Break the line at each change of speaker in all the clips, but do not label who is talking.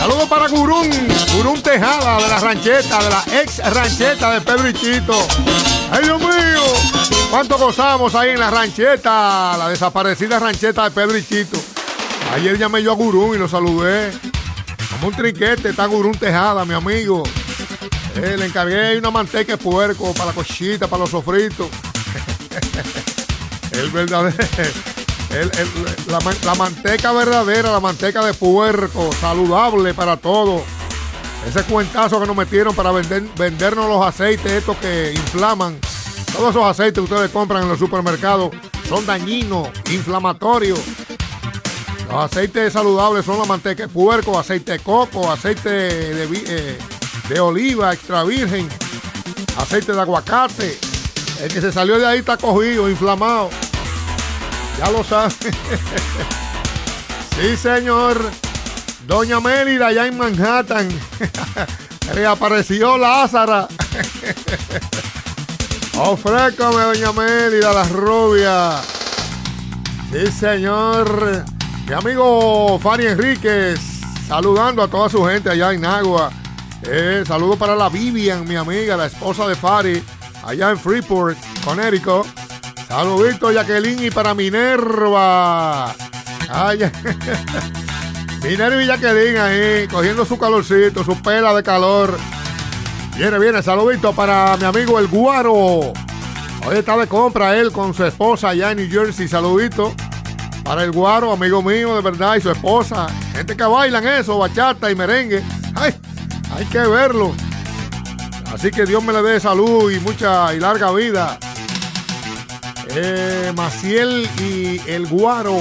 Saludos para Gurún Tejada de la rancheta, de la ex rancheta de Pedro y Chito. ¡Ay, Dios mío! ¿Cuánto gozamos ahí en la rancheta? La desaparecida rancheta de Pedro y Chito. Ayer llamé yo a Gurún y lo saludé. Como un trinquete está Gurún Tejada, mi amigo. Le encargué una manteca de puerco para la cochita, para los sofritos. El verdadero... La manteca verdadera, la manteca de puerco, saludable para todos. Ese cuentazo que nos metieron para vendernos los aceites estos que inflaman. Todos esos aceites que ustedes compran en los supermercados son dañinos, inflamatorios. Los aceites saludables son la manteca de puerco, aceite de coco, aceite de oliva extra virgen, aceite de aguacate. El que se salió de ahí está cogido, inflamado. Ya lo saben. Sí, señor. Doña Mélida, allá en Manhattan. Reapareció Lázara. Ofrécame, doña Mélida, la rubia. Sí, señor. Mi amigo Fanny Enríquez, saludando a toda su gente allá en Nagua. Saludo para la Vivian, mi amiga, la esposa de Fari, allá en Freeport, Connecticut. Saludito, Jacqueline, y para Minerva. Ay, Minerva y Jacqueline ahí, cogiendo su calorcito, su pela de calor. Viene, saludito para mi amigo El Guaro. Hoy está de compra él con su esposa allá en New Jersey. Saludito para El Guaro, amigo mío, de verdad, y su esposa. Gente que bailan eso, bachata y merengue. Ay, hay que verlo. Así que Dios me le dé salud y mucha y larga vida. Maciel y El Guaro.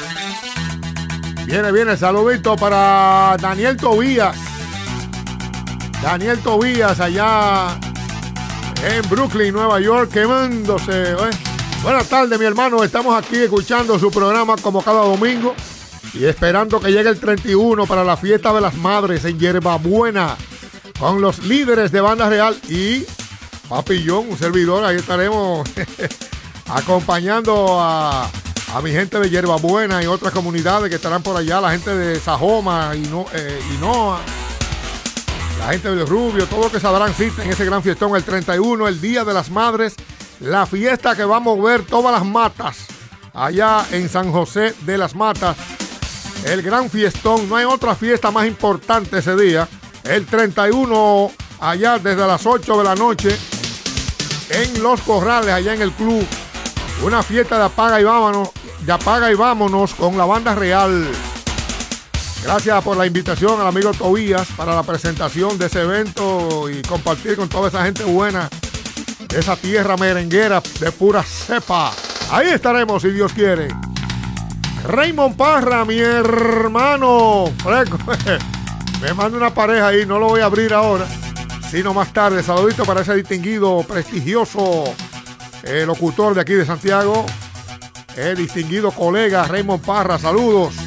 Viene, saludito para Daniel Tobías. Daniel Tobías allá en Brooklyn, Nueva York, quemándose. Buenas tardes, mi hermano. Estamos aquí escuchando su programa como cada domingo y esperando que llegue el 31 para la fiesta de las madres en Yerbabuena con los líderes de Banda Real y Papillón, un servidor. Ahí estaremos acompañando a mi gente de Yerbabuena y otras comunidades que estarán por allá, la gente de Sajoma y Noa, la gente del Rubio, todo lo que se darán cita en ese gran fiestón el 31, el Día de las Madres, la fiesta que va a mover todas las matas allá en San José de las Matas, el gran fiestón. No hay otra fiesta más importante ese día, el 31 allá desde las 8 de la noche en Los Corrales, allá en el club. Una fiesta de apaga y vámonos con la Banda Real. Gracias por la invitación al amigo Tobías para la presentación de ese evento y compartir con toda esa gente buena de esa tierra merenguera de pura cepa. Ahí estaremos si Dios quiere. Raymond Parra, mi hermano. Me manda una pareja ahí, no lo voy a abrir ahora, sino más tarde. Saludito para ese distinguido, prestigioso locutor de aquí de Santiago, el distinguido colega Raymond Parra. Saludos.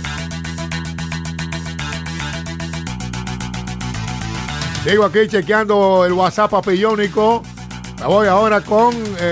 Sigo aquí chequeando el WhatsApp papillónico. Me voy ahora con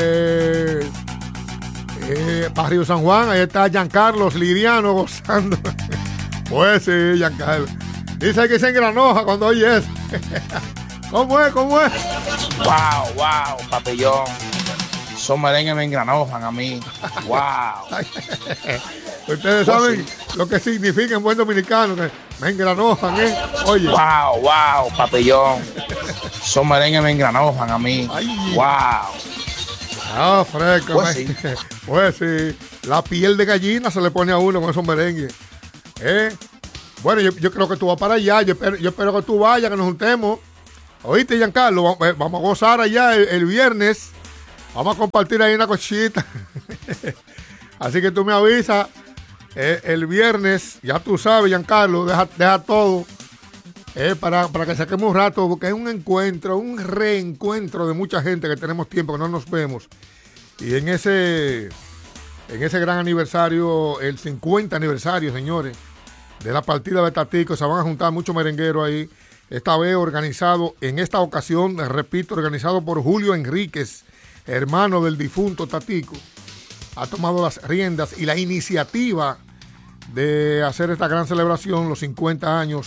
Barrio San Juan. Ahí está Giancarlos Liriano gozando. Pues sí, Giancarlo. Dice que se engranoja cuando oye eso. ¿Cómo es?
Wow, papillón. Esos merengues me engranojan a mí. Wow.
Ustedes saben lo que significa en buen dominicano, que me engranojan, ¿eh? Oye.
Wow, papillón. Esos merengues me engranojan a mí.
Ay.
Wow.
Ah, fresco.
Pues sí.
Pues sí. La piel de gallina se le pone a uno con esos merengues. Bueno, yo creo que tú vas para allá. Yo espero que tú vayas, que nos juntemos. ¿Oíste, Giancarlo? Vamos a gozar allá el viernes. Vamos a compartir ahí una cochita. Así que tú me avisas el viernes. Ya tú sabes, Giancarlo, deja todo para que saquemos un rato, porque es un encuentro, un reencuentro de mucha gente que tenemos tiempo que no nos vemos. Y en ese gran aniversario, el 50 aniversario, señores, de la partida de Tatico, se van a juntar muchos merengueros ahí. Esta vez organizado, en esta ocasión, repito, organizado por Julio Enríquez, hermano del difunto Tatico. Ha tomado las riendas y la iniciativa de hacer esta gran celebración, los 50 años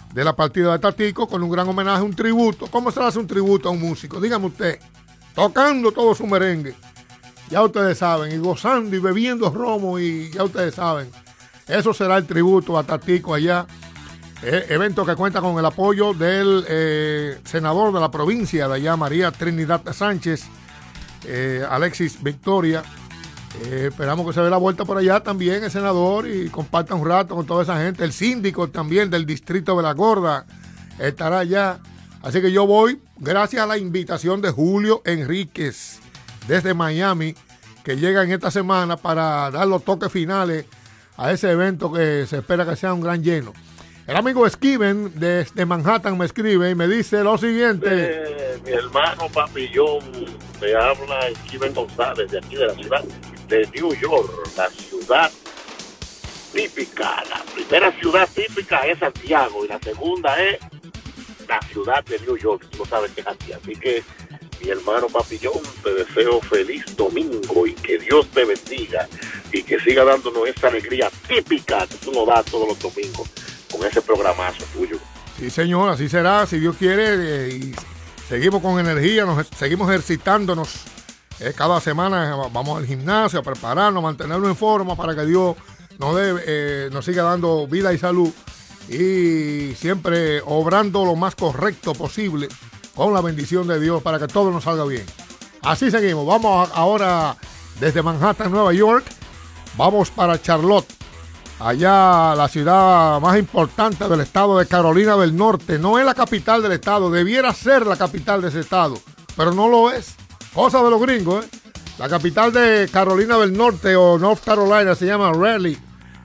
de la partida de Tatico con un gran homenaje, un tributo. ¿Cómo se hace un tributo a un músico? Dígame usted, tocando todo su merengue. Ya ustedes saben, y gozando y bebiendo romo, y ya ustedes saben. Eso será el tributo a Tatico allá. Evento que cuenta con el apoyo del senador de la provincia de allá, María Trinidad Sánchez, Alexis Victoria. Esperamos que se dé la vuelta por allá también el senador y comparta un rato con toda esa gente. El síndico también del distrito de La Gorda estará allá. Así que yo voy gracias a la invitación de Julio Enríquez desde Miami, que llega en esta semana para dar los toques finales a ese evento que se espera que sea un gran lleno. El amigo Steven desde Manhattan me escribe y me dice lo siguiente.
Mi hermano Papillón, me habla Steven González de aquí de la ciudad de New York, la ciudad típica. La primera ciudad típica es Santiago y la segunda es la ciudad de New York. Tú no sabes qué es aquí. Así que, mi hermano Papillón, te deseo feliz domingo y que Dios te bendiga y que siga dándonos esa alegría típica que tú nos das todos los domingos con ese programazo tuyo.
Sí, señor, así será, si Dios quiere, y seguimos con energía, seguimos ejercitándonos. Cada semana vamos al gimnasio a prepararnos, a mantenernos en forma para que Dios nos siga dando vida y salud y siempre obrando lo más correcto posible con la bendición de Dios para que todo nos salga bien. Así seguimos. Vamos ahora desde Manhattan, Nueva York. Vamos para Charlotte, allá la ciudad más importante del estado de Carolina del Norte. No es la capital del estado, debiera ser la capital de ese estado, pero no lo es. Cosa de los gringos, ¿eh? La capital de Carolina del Norte o North Carolina se llama Raleigh.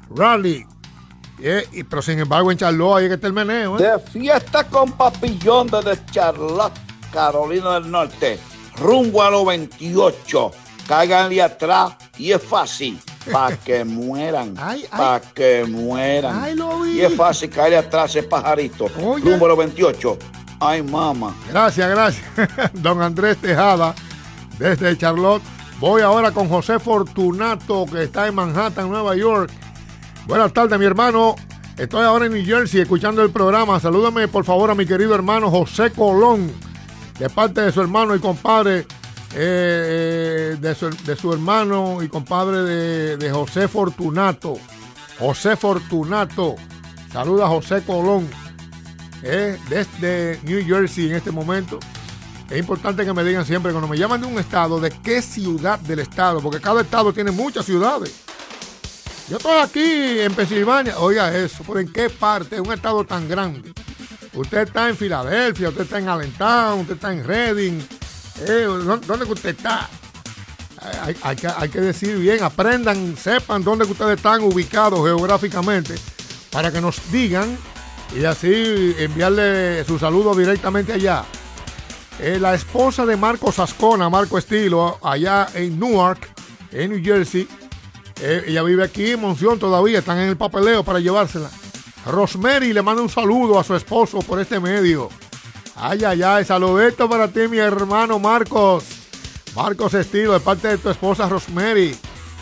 Pero sin embargo en Charlotte ahí es que está el meneo, ¿eh?
De fiesta con Papillón desde Charlotte, Carolina del Norte, rumbo a los 28. Cáiganle atrás y es fácil, para que mueran, para que mueran.
Ay, lo vi.
Y es fácil caerle atrás ese pajarito,
Oye.
rumbo a los 28. Ay, mamá.
Gracias. Don Andrés Tejada, desde Charlotte. Voy ahora con José Fortunato, que está en Manhattan, Nueva York. Buenas tardes, mi hermano. Estoy ahora en New Jersey escuchando el programa. Salúdame, por favor, a mi querido hermano José Colón, de parte de su hermano y compadre, de su hermano y compadre de José Fortunato. José Fortunato. Saluda a José Colón, desde New Jersey en este momento. Es importante que me digan siempre, cuando me llaman de un estado, de qué ciudad del estado, porque cada estado tiene muchas ciudades. Yo estoy aquí en Pensilvania, oiga eso, pero ¿en qué parte? Es un estado tan grande. Usted está en Filadelfia, usted está en Allentown, usted está en Reading. ¿Dónde que usted está? Hay que decir bien, aprendan, sepan dónde que ustedes están ubicados geográficamente para que nos digan y así enviarle su saludo directamente allá. La esposa de Marcos Ascona, Marco Estilo, allá en Newark, en New Jersey. Ella vive aquí en Monción todavía, están en el papeleo para llevársela. Rosemary le manda un saludo a su esposo por este medio. Ay, saludito para ti, mi hermano Marcos. Marcos Estilo, de parte de tu esposa Rosemary.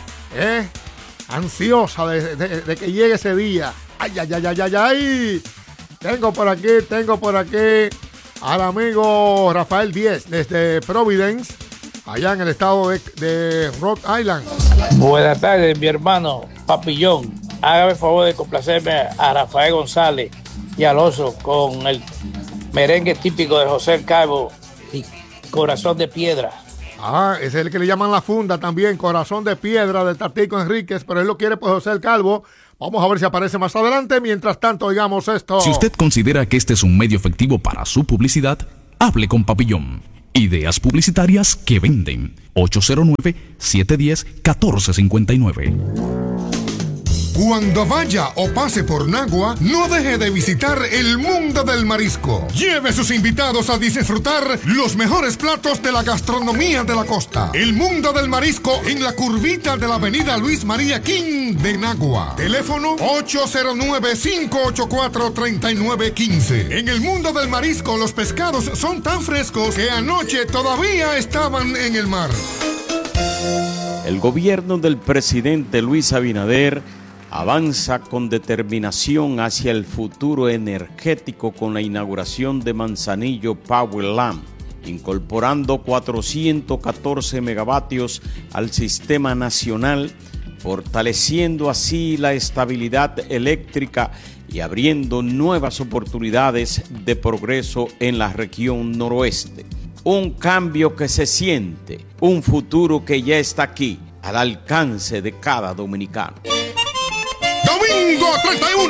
Ansiosa de que llegue ese día. Ay. Tengo por aquí al amigo Rafael Díez, desde Providence, allá en el estado de Rhode Island.
Buenas tardes, mi hermano Papillón. Hágame el favor de complacerme a Rafael González y al oso con el merengue típico de José el Calvo y Corazón de Piedra.
Ese es el que le llaman la funda también, Corazón de Piedra, de Tatico Enríquez, pero él lo quiere pues José el Calvo. Vamos a ver si aparece más adelante. Mientras tanto, oigamos esto.
Si usted considera que este es un medio efectivo para su publicidad, hable con Papillón. Ideas publicitarias que venden. 809-710-1459.
Cuando vaya o pase por Nagua, no deje de visitar el mundo del marisco. Lleve sus invitados a disfrutar los mejores platos de la gastronomía de la costa. El mundo del marisco en la curvita de la avenida Luis María King de Nagua. Teléfono 809-584-3915. En el mundo del marisco, los pescados son tan frescos que anoche todavía estaban en el mar.
El gobierno del presidente Luis Abinader avanza con determinación hacia el futuro energético con la inauguración de Manzanillo Power Lamp, incorporando 414 megavatios al sistema nacional, fortaleciendo así la estabilidad eléctrica y abriendo nuevas oportunidades de progreso en la región noroeste. Un cambio que se siente, un futuro que ya está aquí, al alcance de cada dominicano.
Domingo 31